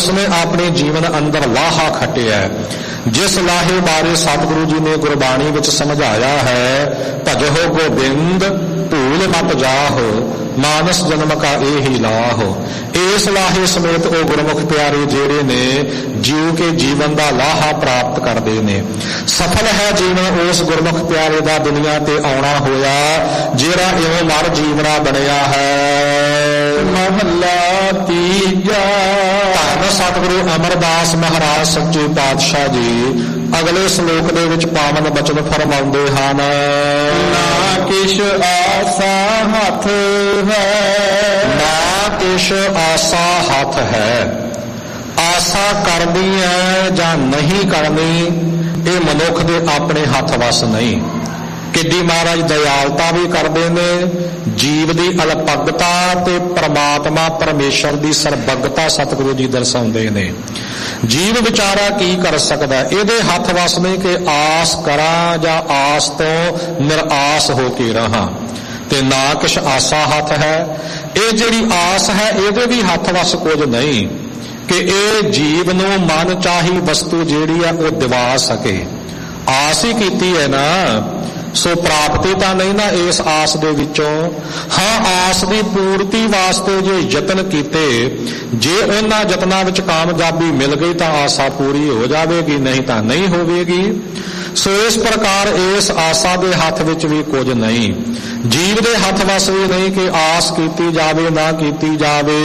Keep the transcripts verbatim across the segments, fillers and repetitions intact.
ਉਸਨੇ ਆਪਣੇ ਜੀਵਨ ਅੰਦਰ ਲਾਹਾ ਖੱਟਿਆ। ਜਿਸ ਲਾਹੇ ਬਾਰੇ ਸਤਿਗੁਰੂ ਜੀ ਨੇ ਗੁਰਬਾਣੀ ਵਿੱਚ ਸਮਝਾਇਆ ਹੈ, ਭਜਹੁ ਗੋਬਿੰਦ ਭੂਲ ਮਤ ਜਾਹੋ, ਮਾਨਸ ਜਨਮ ਕਾ ਇਹੀ ਲਾਹੋ। ਇਸ ਲਾਹੇ ਸਮੇਤ ਉਹ ਗੁਰਮੁਖ ਪਿਆਰੇ ਜਿਹੜੇ ਨੇ ਜੀਉ ਕੇ ਜੀਵਨ ਦਾ ਲਾਹਾ ਪ੍ਰਾਪਤ ਕਰਦੇ ਨੇ। ਸਫਲ ਹੈ ਜੀਵਨ ਉਸ ਗੁਰਮੁਖ ਪਿਆਰੇ ਦਾ ਦੁਨੀਆ ਤੇ ਆਉਣਾ ਹੋਇਆ ਜਿਹੜਾ ਇਉਂ ਮਰ ਜੀਵਨਾ ਬਣਿਆ ਹੈ। ਮਹੱਲਾ ਤੀਜਾ। ਧੰਨ ਸਤਿਗੁਰੂ ਅਮਰਦਾਸ ਮਹਾਰਾਜ ਸੱਚੇ ਪਾਤਸ਼ਾਹ ਜੀ ਅਗਲੇ ਸ਼ਲੋਕ ਦੇ ਵਿੱਚ ਪਾਵਨ ਬਚਨ ਫਰਮਾਉਂਦੇ ਹਨ। ਨਾ ਕਿਛ ਆਸਾ ਹੱਥ ਹੈ, ਨਾ ਕਿਛ ਆਸਾ ਹੱਥ ਹੈ। ਆਸਾ ਕਰਨੀ ਹੈ ਜਾਂ ਨਹੀਂ ਕਰਨੀ, ਇਹ ਮਨੁੱਖ ਦੇ ਆਪਣੇ ਹੱਥ ਵੱਸ ਨਹੀਂ। ਕਿੱਡੀ ਮਹਾਰਾਜ ਦਇਆਲਤਾ ਵੀ ਕਰਦੇ ਨੇ, ਜੀਵ ਦੀ ਅਲਪਗਤਾ ਤੇ ਪ੍ਰਮਾਤਮਾ ਪਰਮੇਸ਼ਰ ਦੀ ਸਰਬੱਗਤਾ ਸਤਿਗੁਰੂ ਜੀ ਦਰਸਾਉਂਦੇ ਨੇ। ਜੀਵ ਵਿਚਾਰਾ ਕੀ ਕਰ ਸਕਦਾ, ਇਹਦੇ ਹੱਥ ਵੱਸ ਨਹੀਂ ਕਿ ਆਸ ਕਰਾਂ ਜਾਂ ਆਸ ਤੋਂ ਨਿਰਾਸ ਹੋ ਕੇ ਰਹਾਂ। ਤੇ ਨਾ ਕਿਛ ਆਸਾ ਹੱਥ ਹੈ, ਇਹ ਜਿਹੜੀ ਆਸ ਹੈ ਇਹਦੇ ਵੀ ਹੱਥ ਵੱਸ ਕੁਝ ਨਹੀਂ ਕਿ ਇਹ ਜੀਵ ਨੂੰ ਮਨ ਚਾਹੀ ਵਸਤੂ ਜਿਹੜੀ ਆ ਉਹ ਦਿਵਾ ਸਕੇ। ਆਸ ਹੀ ਕੀਤੀ ਹੈ ਨਾ, ਸੋ ਪ੍ਰਾਪਤੀ ਤਾਂ ਨਹੀਂ ਨਾ ਇਸ ਆਸ ਦੇ ਵਿੱਚੋਂ। ਹਾਂ, ਆਸ ਦੀ ਪੂਰਤੀ ਵਾਸਤੇ ਜੇ ਯਤਨ ਕੀਤੇ, ਜੇ ਉਹਨਾਂ ਯਤਨਾਂ ਵਿੱਚ ਕਾਮਯਾਬੀ ਮਿਲ ਗਈ ਤਾਂ ਆਸਾ ਪੂਰੀ ਹੋ ਜਾਵੇਗੀ, ਨਹੀਂ ਤਾਂ ਨਹੀਂ ਹੋਵੇਗੀ। ਸੋ ਇਸ ਪ੍ਰਕਾਰ ਇਸ ਆਸਾ ਦੇ ਹੱਥ ਵਿੱਚ ਵੀ ਕੁਝ ਨਹੀਂ, ਜੀਵ ਦੇ ਹੱਥ ਵੱਸ ਵੀ ਨਹੀਂ ਕਿ ਆਸ ਕੀਤੀ ਜਾਵੇ ਨਾ ਕੀਤੀ ਜਾਵੇ।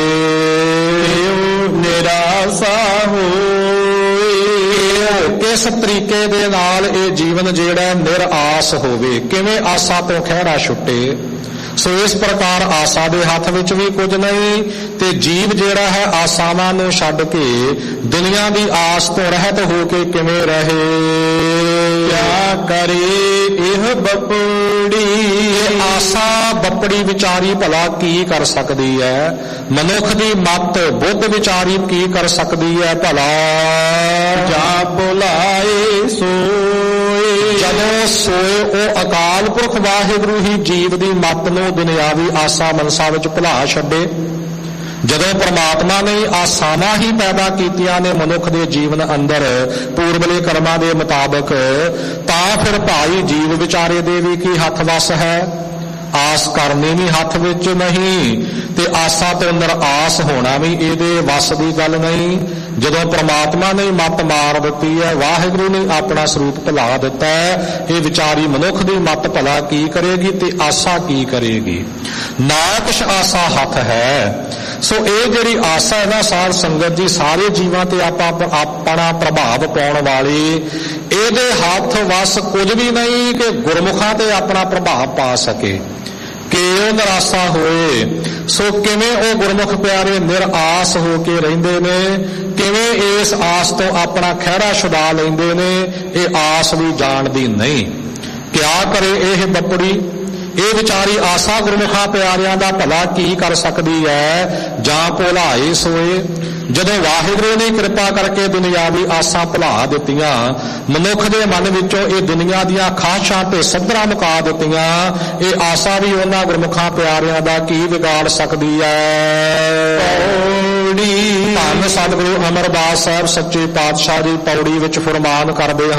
ਨਿਰਾਸਾ ਹੋਏ, ਕਿਸ ਤਰੀਕੇ ਦੇ ਨਾਲ ਇਹ ਜੀਵਨ ਜਿਹੜਾ ਨਿਰਾਸ ਹੋਵੇ, ਕਿਵੇਂ ਆਸਾ ਤੋਂ ਖਹਿੜਾ ਛੁੱਟੇ। ਸੋ ਇਸ ਪ੍ਰਕਾਰ ਆਸਾ ਦੇ ਹੱਥ ਵਿੱਚ ਵੀ ਕੁਝ ਨਹੀਂ ਤੇ ਜੀਵ ਜਿਹੜਾ ਹੈ ਆਸਾਵਾਂ ਨੂੰ ਛੱਡ ਕੇ ਦੁਨੀਆ ਦੀ ਆਸ ਤੋਂ ਰਹਿਤ ਹੋ ਕੇ ਕਿਵੇਂ ਰਹੇ। ਕਿਆ ਕਰੇ ਇਹ ਬੱਪੜੀ, ਇਹ ਆਸਾ ਬੱਪੜੀ ਵਿਚਾਰੀ ਭਲਾ ਕੀ ਕਰ ਸਕਦੀ ਹੈ। ਮਨੁੱਖ ਦੀ ਮੱਤ ਬੁੱਧ ਵਿਚਾਰੀ ਕੀ ਕਰ ਸਕਦੀ ਹੈ ਭਲਾ। ਜਾ ਭੁਲਾਏ ਸੋਏ, ਜਦੋਂ ਸੋਏ ਉਹ ਅਕਾਲ ਪੁਰਖ ਵਾਹਿਗੁਰੂ ਹੀ ਜੀਵ ਦੀ ਮੱਤ ਨੂੰ ਦੁਨਿਆਵੀ ਆਸਾ ਮਨਸਾ ਵਿੱਚ ਭੁਲਾ ਛੱਡੇ। ਜਦੋਂ ਪ੍ਰਮਾਤਮਾ ਨੇ ਆਸਾਵਾਂ ਹੀ ਪੈਦਾ ਕੀਤੀਆਂ ਨੇ ਮਨੁੱਖ ਦੇ ਜੀਵਨ ਅੰਦਰ ਪੂਰਬਲੇ ਕਰਮਾਂ ਦੇ ਮੁਤਾਬਕ, ਤਾਂ ਫਿਰ ਭਾਈ ਜੀਵ ਵਿਚਾਰੇ ਦੇ ਵੀ ਕੀ ਹੱਥ ਵੱਸ ਹੈ। ਆਸ ਕਰਨੀ ਵੀ ਹੱਥ ਵਿੱਚ ਨਹੀਂ ਤੇ ਆਸਾ ਤੋਂ ਨਿਰਾਸ ਹੋਣਾ ਵੀ ਇਹਦੇ ਵੱਸ ਦੀ ਗੱਲ ਨਹੀਂ। ਜਦੋਂ ਪ੍ਰਮਾਤਮਾ ਨੇ ਮੱਤ ਮਾਰ ਦਿੱਤੀ ਹੈ, ਵਾਹਿਗੁਰੂ ਨੇ ਆਪਣਾ ਸਰੂਪ ਭੁਲਾ ਦਿੱਤਾ ਹੈ, ਇਹ ਵਿਚਾਰੀ ਮਨੁੱਖ ਦੀ ਮੱਤ ਭਲਾ ਕੀ ਕਰੇਗੀ ਤੇ ਆਸਾ ਕੀ ਕਰੇਗੀ। ਨਾ ਕੁਛ ਆਸਾ ਹੱਥ ਹੈ। ਸੋ ਇਹ ਜਿਹੜੀ ਆਸਾ ਹੈ ਨਾ ਸਾਧ ਸੰਗਤ ਜੀ, ਸਾਰੇ ਜੀਵਾਂ ਤੇ ਆਪਾਂ ਆਪਣਾ ਪ੍ਰਭਾਵ ਪਾਉਣ ਵਾਲੀ, ਇਹਦੇ ਹੱਥ ਵੱਸ ਕੁਝ ਵੀ ਨਹੀਂ ਕਿ ਗੁਰਮੁਖਾਂ ਤੇ ਆਪਣਾ ਪ੍ਰਭਾਵ ਪਾ ਸਕੇ, ਕਿ ਉਹ ਨਿਰਾਸਾ ਹੋਏ। ਸੋ ਕਿਵੇਂ ਉਹ ਗੁਰਮੁਖ ਪਿਆਰੇ ਨਿਰਾਸ ਹੋ ਕੇ ਰਹਿੰਦੇ ਨੇ, ਕਿਵੇਂ ਇਸ ਆਸ ਤੋਂ ਆਪਣਾ ਖਹਿੜਾ ਛੁਡਾ ਲੈਂਦੇ ਨੇ, ਇਹ ਆਸ ਵੀ ਜਾਣਦੀ ਨਹੀਂ। ਕਿਆ ਕਰੇ ਇਹ ਬੱਪੜੀ, ਇਹ ਵਿਚਾਰੀ ਆਸਾ ਗੁਰਮੁਖਾਂ ਪਿਆਰਿਆਂ ਦਾ ਭਲਾ ਕੀ ਕਰ ਸਕਦੀ ਹੈ। ਜਾਂ ਭੁਲਾਏ ਸੋਏ, ਜਦੋਂ ਵਾਹਿਗੁਰੂ ਨੇ ਕਿਰਪਾ ਕਰਕੇ ਦੁਨਿਆਵੀ ਆਸਾਂ ਭੁਲਾ ਦਿੱਤੀਆਂ, ਮਨੁੱਖ ਦੇ ਮਨ ਵਿੱਚੋਂ ਇਹ ਦੁਨੀਆ ਦੀਆਂ ਖਾਸ਼ਾਂ ਤੇ ਸੱਧਰਾਂ ਮੁਕਾ ਦਿੱਤੀਆਂ, ਇਹ ਆਸਾ ਵੀ ਉਹਨਾਂ ਗੁਰਮੁਖਾਂ ਪਿਆਰਿਆਂ ਦਾ ਕੀ ਵਿਗਾੜ ਸਕਦੀ ਹੈ। ਪੌੜੀ। ਧੰਨ ਸਤਿਗੁਰੂ ਅਮਰਦਾਸ ਸਾਹਿਬ ਸੱਚੇ ਪਾਤਸ਼ਾਹ ਜੀ ਪੌੜੀ ਵਿੱਚ ਫਰਮਾਨ ਕਰਦੇ